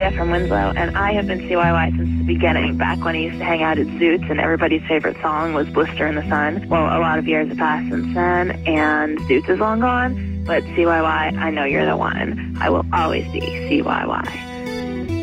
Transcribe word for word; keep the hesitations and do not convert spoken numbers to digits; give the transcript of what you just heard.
Jessica from Winslow, and I have been C Y Y since the beginning, back when I used to hang out at Zoots and everybody's favorite song was Blister in the Sun. Well, a lot of years have passed since then, and Zoots is long gone, but C Y Y, I know you're the one. I will always be C Y Y.